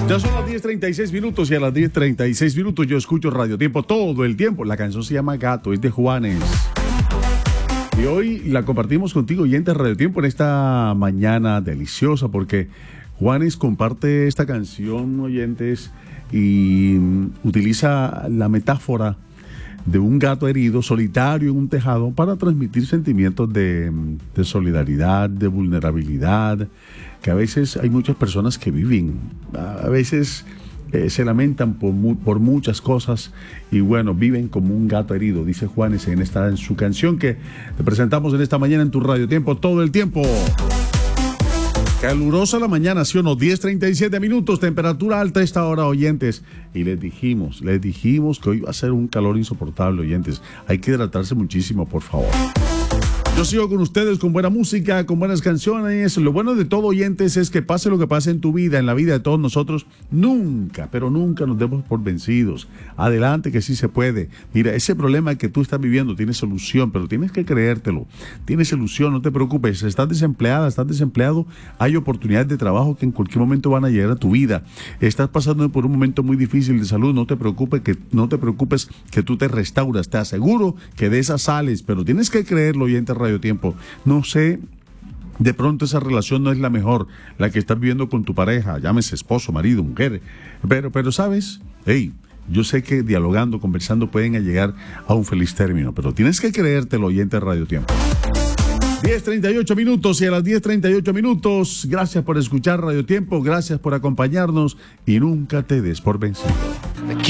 Ya son las 10:36 y a las 10:36 yo escucho Radio Tiempo todo el tiempo. La canción se llama Gato, es de Juanes. Y hoy la compartimos contigo, oyentes Radio Tiempo, en esta mañana deliciosa, porque Juanes comparte esta canción, oyentes, y utiliza la metáfora de un gato herido, solitario en un tejado, para transmitir sentimientos de solidaridad, de vulnerabilidad, que a veces hay muchas personas que viven, a veces se lamentan por muchas cosas y bueno, viven como un gato herido, dice Juanes en su canción que te presentamos en esta mañana en tu Radio Tiempo todo el tiempo. Calurosa la mañana, ¿sí o no? 10:37, temperatura alta a esta hora, oyentes. Y les dijimos que hoy va a ser un calor insoportable, oyentes. Hay que hidratarse muchísimo, por favor. Yo sigo con ustedes con buena música, con buenas canciones. Lo bueno de todo, oyentes, es que pase lo que pase en tu vida, en la vida de todos nosotros, nunca, pero nunca nos demos por vencidos. Adelante, que sí se puede. Mira, ese problema que tú estás viviendo tiene solución, pero tienes que creértelo. Tienes solución, no te preocupes. Estás desempleada, estás desempleado, hay oportunidades de trabajo que en cualquier momento van a llegar a tu vida. Estás pasando por un momento muy difícil de salud, no te preocupes que tú te restauras. Te aseguro que de esa sales, pero tienes que creerlo, oyente Radio Tiempo. No sé, de pronto esa relación no es la mejor, la que estás viviendo con tu pareja, llámese esposo, marido, mujer, pero sabes, hey, yo sé que dialogando, conversando pueden llegar a un feliz término, pero tienes que creértelo, oyente Radio Tiempo. 10:38 y a las 10:38, gracias por escuchar Radio Tiempo, gracias por acompañarnos y nunca te des por vencido.